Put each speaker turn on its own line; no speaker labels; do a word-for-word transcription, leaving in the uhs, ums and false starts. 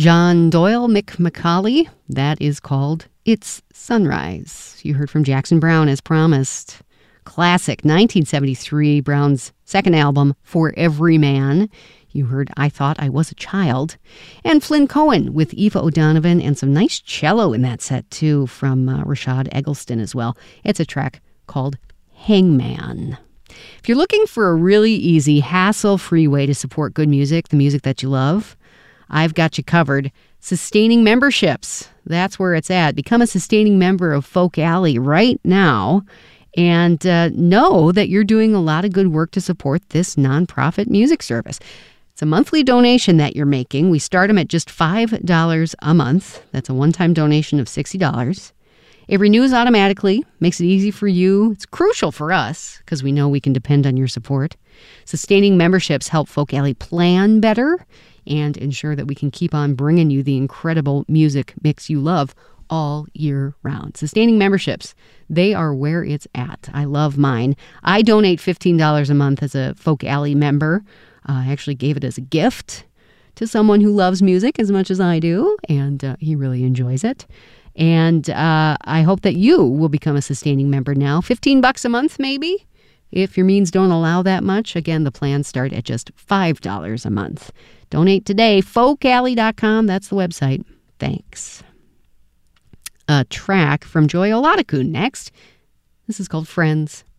John Doyle, Mick McCauley. That is called It's Sunrise. You heard from Jackson Browne as promised. Classic, nineteen seventy-three, Browne's second album, For Every Man. You heard I Thought I Was a Child. And Flynn Cohen with Eva O'Donovan and some nice cello in that set, too, from uh, Rashad Eggleston as well. It's a track called Hangman. If you're looking for a really easy, hassle-free way to support good music, the music that you love, I've got you covered. Sustaining memberships. That's where it's at. Become a sustaining member of Folk Alley right now. And uh, know that you're doing a lot of good work to support this nonprofit music service. It's a monthly donation that you're making. We start them at just five dollars a month. That's a one-time donation of sixty dollars. It renews automatically, makes it easy for you. It's crucial for us because we know we can depend on your support. Sustaining memberships help Folk Alley plan better and ensure that we can keep on bringing you the incredible music mix you love all year round. Sustaining memberships, they are where it's at. I love mine. I donate fifteen dollars a month as a Folk Alley member. Uh, I actually gave it as a gift to someone who loves music as much as I do, and uh, he really enjoys it. And uh, I hope that you will become a sustaining member now. fifteen bucks a month, maybe? If your means don't allow that much, again, the plans start at just five dollars a month. Donate today, folk alley dot com. That's the website. Thanks. A track from Joy Oladokun next. This is called Friends.